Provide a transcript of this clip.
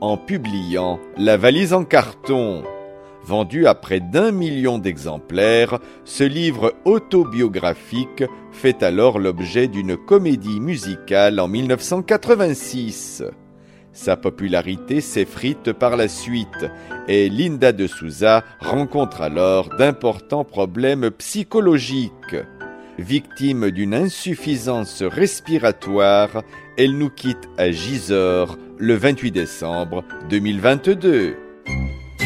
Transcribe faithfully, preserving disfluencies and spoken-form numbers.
en publiant La valise en carton. Vendu à près d'un million d'exemplaires, ce livre autobiographique fait alors l'objet d'une comédie musicale en mille neuf cent quatre-vingt-six. Sa popularité s'effrite par la suite et Linda de Souza rencontre alors d'importants problèmes psychologiques. Victime d'une insuffisance respiratoire, elle nous quitte à Gisors le vingt-huit décembre deux mille vingt-deux.